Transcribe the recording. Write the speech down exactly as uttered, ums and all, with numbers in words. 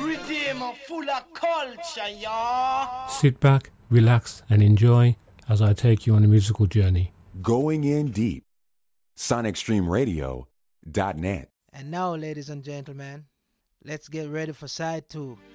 Rhythm full of culture, y'all. Sit back, relax, and enjoy as I take you on a musical journey. Going in deep. Sonic Stream Radio dot net. And now, ladies and gentlemen, let's get ready for side two.